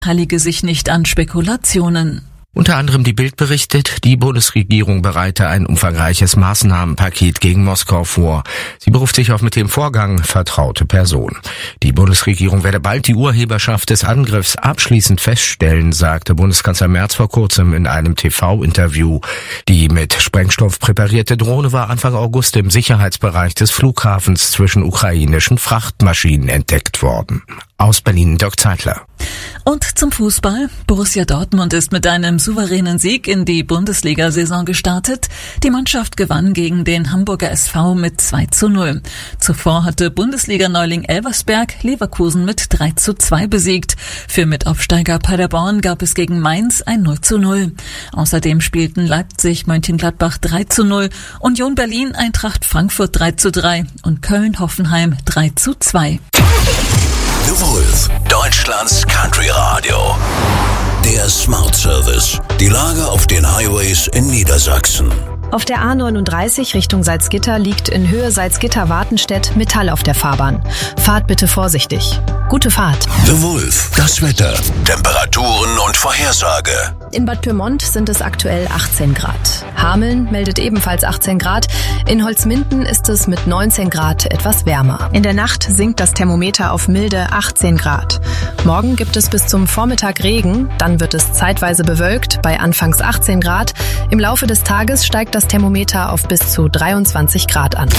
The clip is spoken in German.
beteilige sich nicht an Spekulationen. Unter anderem die Bild berichtet, die Bundesregierung bereite ein umfangreiches Maßnahmenpaket gegen Moskau vor. Sie beruft sich auf mit dem Vorgang vertraute Personen. Die Bundesregierung werde bald die Urheberschaft des Angriffs abschließend feststellen, sagte Bundeskanzler Merz vor kurzem in einem TV-Interview. Die mit Sprengstoff präparierte Drohne war Anfang August im Sicherheitsbereich des Flughafens zwischen ukrainischen Frachtmaschinen entdeckt worden. Aus Berlin, Dirk Zeitler. Und zum Fußball. Borussia Dortmund ist mit einem souveränen Sieg in die Bundesliga-Saison gestartet. Die Mannschaft gewann gegen den Hamburger SV mit 2:0. Zuvor hatte Bundesliga-Neuling Elversberg Leverkusen mit 3:2 besiegt. Für Mitaufsteiger Paderborn gab es gegen Mainz ein 0:0. Außerdem spielten Leipzig Mönchengladbach 3:0, Union Berlin Eintracht Frankfurt 3:3 und Köln Hoffenheim 3:2. The Wolf, Deutschlands Country Radio. Der Smart Service. Die Lage auf den Highways in Niedersachsen. Auf der A39 Richtung Salzgitter liegt in Höhe Salzgitter-Wartenstedt Metall auf der Fahrbahn. Fahrt bitte vorsichtig. Gute Fahrt. The Wolf, das Wetter, Temperaturen und Vorhersage. In Bad Pyrmont sind es aktuell 18 Grad. Hameln meldet ebenfalls 18 Grad. In Holzminden ist es mit 19 Grad etwas wärmer. In der Nacht sinkt das Thermometer auf milde 18 Grad. Morgen gibt es bis zum Vormittag Regen, dann wird es zeitweise bewölkt bei anfangs 18 Grad. Im Laufe des Tages steigt das Thermometer auf bis zu 23 Grad an.